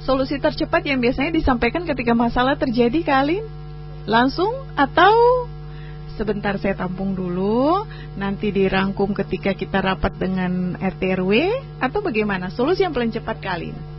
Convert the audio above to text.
Solusi tercepat yang biasanya disampaikan ketika masalah terjadi, Kak Alin? Langsung atau sebentar saya tampung dulu, nanti dirangkum ketika kita rapat dengan RT RW, atau bagaimana? Solusi yang paling cepat, Kak Alin?